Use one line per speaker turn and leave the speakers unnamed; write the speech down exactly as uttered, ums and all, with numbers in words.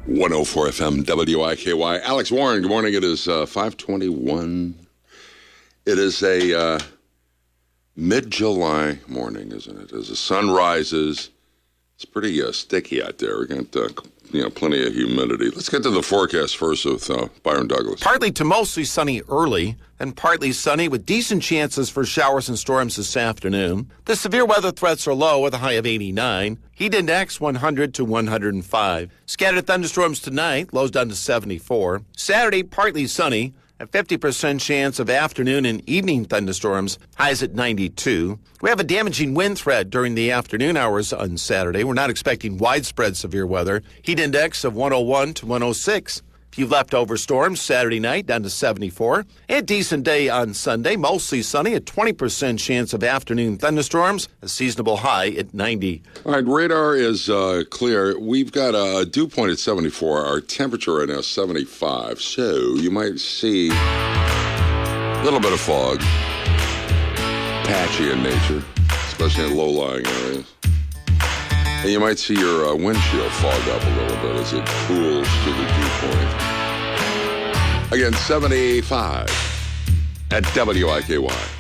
one oh four F M, W I K Y. Alex Warren, good morning. It is uh, five twenty-one. It is a uh, mid-July morning, isn't it? As the sun rises, it's pretty uh, sticky out there. We're got uh, you know, plenty of humidity. Let's get to the forecast first with uh, Byron Douglas.
Partly to mostly sunny early, and partly sunny with decent chances for showers and storms this afternoon. The severe weather threats are low with a high of eighty-nine. Heat index one hundred to one hundred five. Scattered thunderstorms tonight, lows down to seventy-four. Saturday, partly sunny. A fifty percent chance of afternoon and evening thunderstorms, highs at ninety-two. We have a damaging wind threat during the afternoon hours on Saturday. We're not expecting widespread severe weather. Heat index of one oh one to one oh six. A few leftover storms Saturday night down to seventy-four. A decent day on Sunday, mostly sunny, a twenty percent chance of afternoon thunderstorms, a seasonable high at ninety.
All right, radar is uh, clear. We've got a dew point at seventy-four. Our temperature right now is seventy-five. So you might see a little bit of fog, patchy in nature, especially in low-lying areas. And you might see your uh, windshield fog up a little bit as it cools to the dew point. Again, seventy-five at W I K Y.